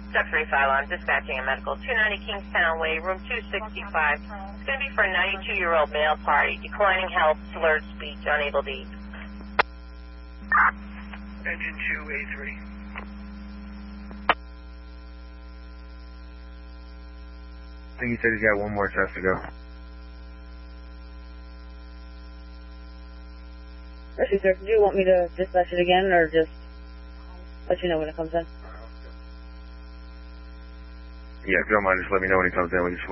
Jeffrey Fallon, dispatching a medical 290 Kingstown Way, room 265. It's going to be for a 92-year-old male party, declining health, slurred speech, unable to eat. Engine 2A3. I think he said he's got one more test to go. Actually, sir, do you want me to dispatch it again, or just let you know when it comes in? Yeah, if you don't mind, just let me know when he comes in. We can